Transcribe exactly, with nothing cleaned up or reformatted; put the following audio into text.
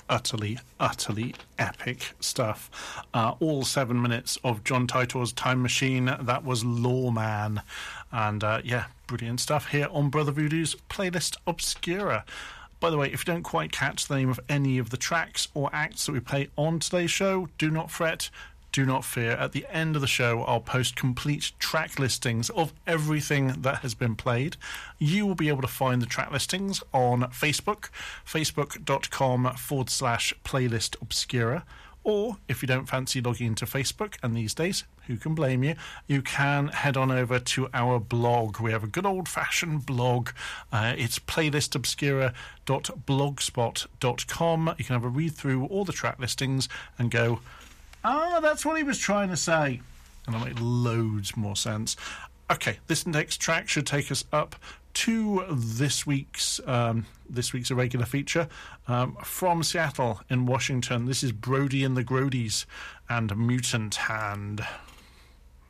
utterly, utterly epic stuff. Uh, all seven minutes of John Titor's Time Machine. That was Lawman. And uh, yeah, brilliant stuff here on Brother Voodoo's Playlist Obscura. By the way, if you don't quite catch the name of any of the tracks or acts that we play on today's show, do not fret. Do not fear. At the end of the show, I'll post complete track listings of everything that has been played. You will be able to find the track listings on Facebook, facebook.com forward slash playlist obscura. Or if you don't fancy logging into Facebook, and these days, who can blame you, you can head on over to our blog. We have a good old-fashioned blog. Uh, it's playlist obscura dot blogspot dot com. You can have a read through all the track listings and go, ah, that's what he was trying to say. And it'll make loads more sense. Okay, this next track should take us up to this week's um, this week's irregular feature um, from Seattle in Washington. This is Brody and the Grodies and Mutant Hand.